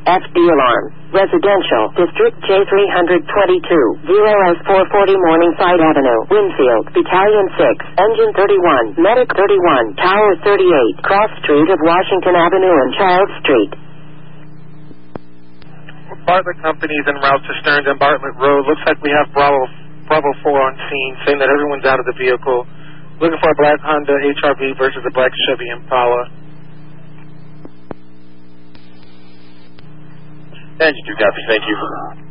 FD alarm. Residential, District J322, 0S440 Morningside Avenue, Winfield, Battalion 6, Engine 31, Medic 31, Tower 38, Cross Street of Washington Avenue and Charles Street. Bartlett Company's en route to Stearns and Bartlett Road. Looks like we have Bravo 4 on scene, saying that everyone's out of the vehicle. Looking for a black Honda HR-V versus a black Chevy Impala. Engine 2 copy, thank you.